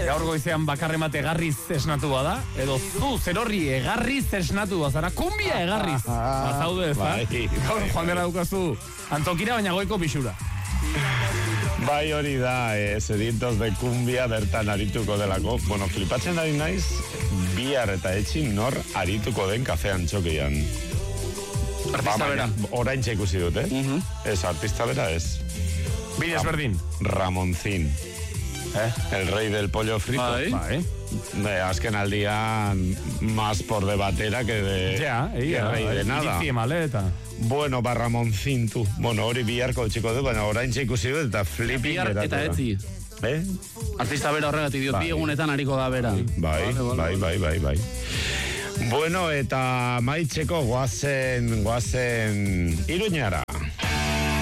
gaur goizean bakarremat egarriz esnatu bada, edo zu, zer horri egarriz esnatu bazara, kumbia egarriz. Bazaude, ez da? Gaur joan gara dukazu, antokira baina goiko pixura. Bai, hori da, sedientos de cumbia bertan arituko delako. Bueno, flipatzen ari naiz, bihar eta etxin nor arituko den kafe antxokian. Artista bera. Orain ikusi dut, Ez, artista bera ez. Bidez berdin. Ramoncín. El rey del pollo frito. Bai. Azken aldian más por debatera que de rey de nada. Bueno, Ramoncín, tu. Bueno, hori biharko txiko du, baina orain ikusi dut eta flipping geratu. Eta etzi. Artista bera horregatik diot, bi egunetan hariko da bera. Bai. Bueno, eta maitzeko goazen Iruñara.